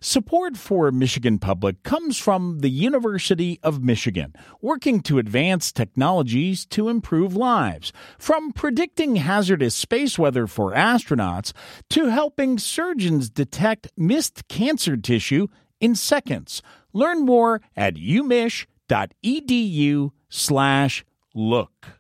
Support for Michigan Public comes from the University of Michigan, working to advance technologies to improve lives. From predicting hazardous space weather for astronauts to helping surgeons detect missed cancer tissue in seconds. Learn more at umich.edu/look.